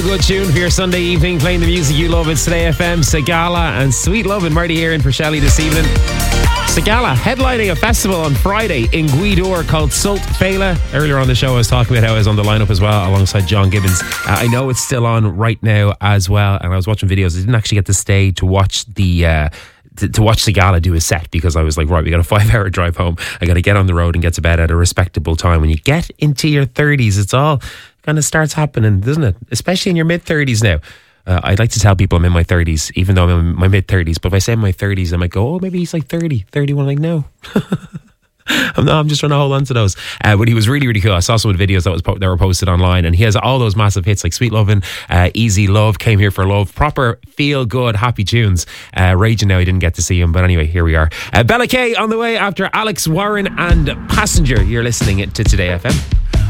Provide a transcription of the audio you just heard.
Good tune for your Sunday evening, playing the music you love. It's Today FM, Sigala and Sweet Love, and Marty here in for Shelley this evening. Sigala headlining a festival on Friday in Gweedore called Sult Féile. Earlier on the show I was talking about how I was on the lineup as well alongside John Gibbons. I know it's still on right now as well, and I was watching videos. I didn't actually get to stay to watch to watch Sigala do a set because I was like, right, we got a 5-hour drive home. I got to get on the road and get to bed at a respectable time. When you get into your 30s, it's all kind of starts happening, doesn't it? Especially in your mid-30s now. I'd like to tell people I'm in my 30s, even though I'm in my mid-30s. But if I say my 30s, I might go, oh, maybe he's like 30, 31. Like, no. I'm just trying to hold on to those. But he was really, really cool. I saw some of the videos that were posted online, and he has all those massive hits like Sweet Lovin', Easy Love, Came Here for Love, proper feel good, happy tunes. Raging now, I didn't get to see him, but anyway, here we are. Bella Kay on the way after Alex Warren and Passenger. You're listening to Today FM.